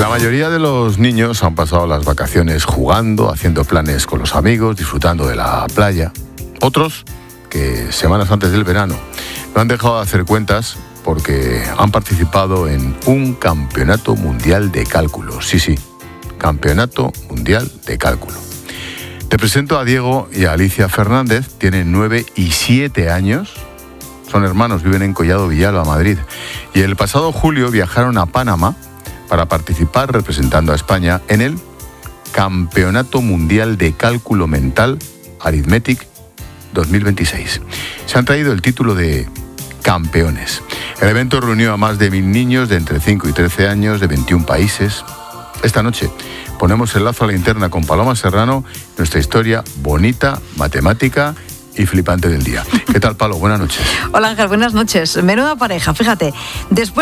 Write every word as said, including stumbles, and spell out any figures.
La mayoría de los niños han pasado las vacaciones jugando, haciendo planes con los amigos, disfrutando de la playa. Otros, que semanas antes del verano, no han dejado de hacer cuentas porque han participado en un campeonato mundial de cálculo. Sí, sí, campeonato mundial de cálculo. Te presento a Diego y a Alicia Fernández. Tienen nueve y siete años. Son hermanos, viven en Collado Villalba, Madrid. Y el pasado julio viajaron a Panamá para participar representando a España en el Campeonato Mundial de Cálculo Mental Arithmetic dos mil veintiséis. Se han traído el título de campeones. El evento reunió a más de mil niños de entre cinco y trece años de veintiún países. Esta noche ponemos el lazo a la linterna con Paloma Serrano, nuestra historia bonita, matemática y flipante del día. ¿Qué tal, Palo? Buenas noches. Hola, Ángel, buenas noches. Menuda pareja, fíjate. Después